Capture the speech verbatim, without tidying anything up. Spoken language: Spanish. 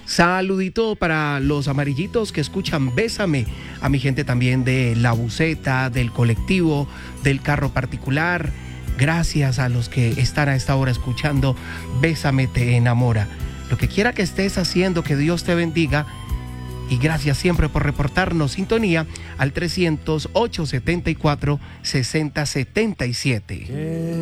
Saludito para los amarillitos que escuchan Bésame, a mi gente también de la buseta, del colectivo, del carro particular. Gracias a los que están a esta hora escuchando Bésame te enamora. Lo que quiera que estés haciendo, que Dios te bendiga. Y gracias siempre por reportarnos sintonía al trescientos, ochocientos setenta y cuatro, sesenta setenta y siete.